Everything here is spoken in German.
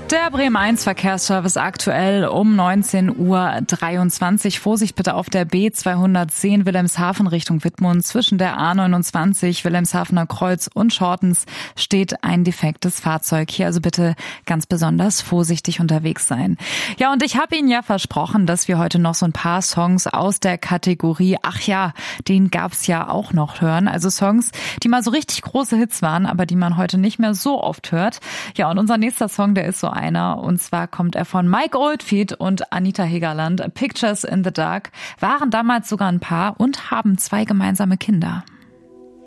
Der Bremen 1 Verkehrsservice aktuell um 19:23 Uhr. Vorsicht bitte auf der B210 Wilhelmshaven Richtung Wittmund. Zwischen der A29 Wilhelmshavener Kreuz und Schortens steht ein defektes Fahrzeug. Hier also bitte ganz besonders vorsichtig unterwegs sein. Ja, und ich habe Ihnen ja versprochen, dass wir heute noch so ein paar Songs aus der Kategorie Ach ja, den gab's ja auch noch hören. Also Songs, die mal so richtig große Hits waren, aber die man heute nicht mehr so oft hört. Ja, und unser nächster Song, der ist so einer. Und zwar kommt er von Mike Oldfield und Anita Hegerland. Pictures in the Dark waren damals sogar ein Paar und haben 2 gemeinsame Kinder.